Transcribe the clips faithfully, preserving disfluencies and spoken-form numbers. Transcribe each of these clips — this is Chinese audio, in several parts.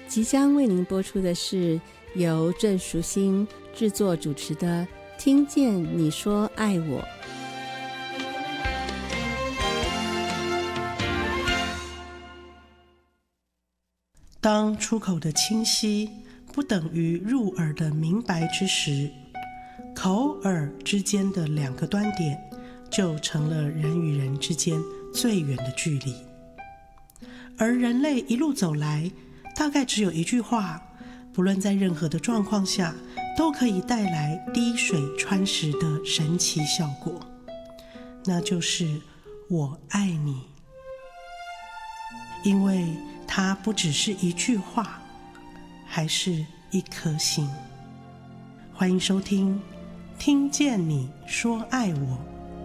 即将为您播出的是由郑淑馨制作主持的《听见你说爱我》。 当出口的清晰不等于入耳的明白之时，口耳之间的两个端点就成了人与人之间最远的距离。而人类一路走来，大概只有一句话，不论在任何的状况下，都可以带来滴水穿石的神奇效果，那就是我爱你。因为它不只是一句话，还是一颗心。欢迎收听听见你说爱我。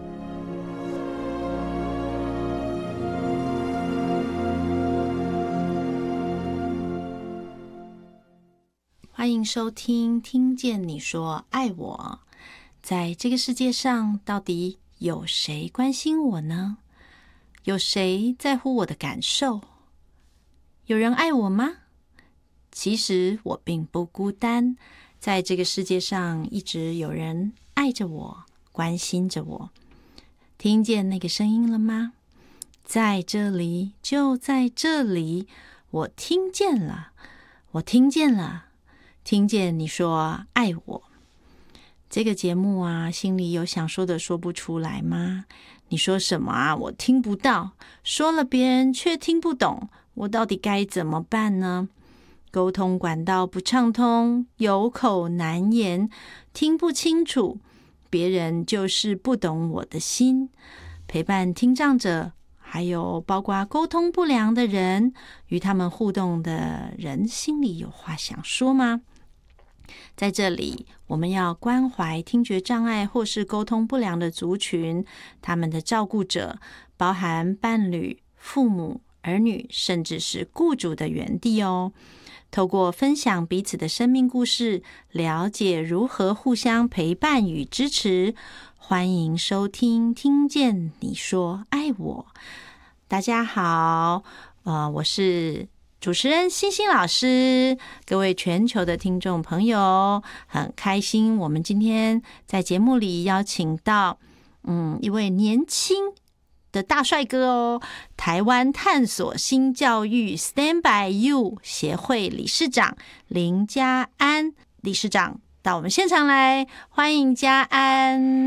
欢迎收听听见你说爱我。在这个世界上，到底有谁关心我呢？有谁在乎我的感受？有人爱我吗？其实我并不孤单，在这个世界上一直有人爱着我，关心着我。听见那个声音了吗？在这里，就在这里，我听见了，我听见了，听见你说爱我。这个节目啊，心里有想说的说不出来吗？你说什么啊？我听不到，说了别人却听不懂，我到底该怎么办呢？沟通管道不畅通，有口难言，听不清楚，别人就是不懂我的心。陪伴听障者，还有包括沟通不良的人，与他们互动的人，心里有话想说吗？在这里，我们要关怀听觉障碍或是沟通不良的族群，他们的照顾者，包含伴侣、父母、儿女，甚至是雇主的园地哦。透过分享彼此的生命故事，了解如何互相陪伴与支持。欢迎收听听见你说爱我。大家好，呃，我是主持人欣欣老师。各位全球的听众朋友，很开心我们今天在节目里邀请到嗯一位年轻的大帅哥哦，台湾探索新教育 Stand by You 协会理事长林家安理事长到我们现场来，欢迎家安。